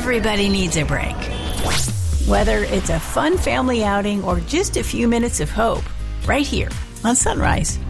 Everybody needs a break. Whether it's a fun family outing or just a few minutes of hope, right here on Sunrise.